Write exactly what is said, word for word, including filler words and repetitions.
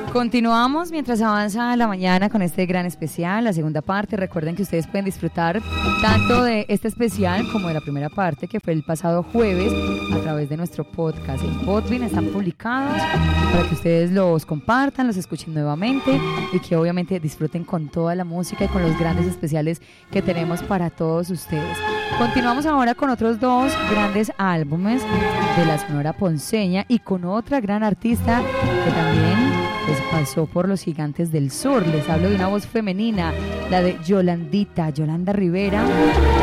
Continuamos mientras avanza la mañana con este gran especial, la segunda parte. Recuerden que ustedes pueden disfrutar tanto de este especial como de la primera parte, que fue el pasado jueves, a través de nuestro podcast. En Podbean están publicados para que ustedes los compartan, los escuchen nuevamente y que obviamente disfruten con toda la música y con los grandes especiales que tenemos para todos ustedes. Continuamos ahora con otros dos grandes álbumes de la Sonora Ponceña y con otra gran artista que también pues pasó por los Gigantes del Sur. Les hablo de una voz femenina, la de Yolandita, Yolanda Rivera.